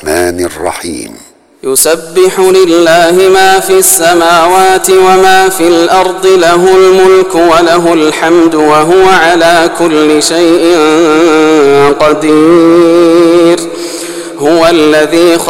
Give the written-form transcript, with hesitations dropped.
الرحمن الرحيم. يسبح لله ما في السماوات وما في الأرض، له الملك وله الحمد وهو على كل شيء قدير. هو الذي